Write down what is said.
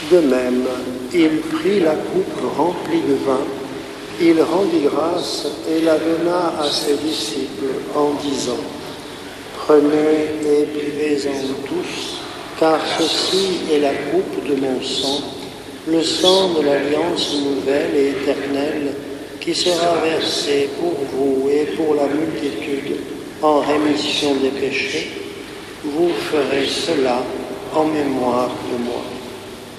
De même, il prit la coupe remplie de vin, il rendit grâce et la donna à ses disciples en disant : « Prenez et buvez-en tous, car ceci est la coupe de mon sang, le sang de l'alliance nouvelle et éternelle, qui sera versé pour vous et pour la multitude en rémission des péchés. Vous ferez cela en mémoire de moi. »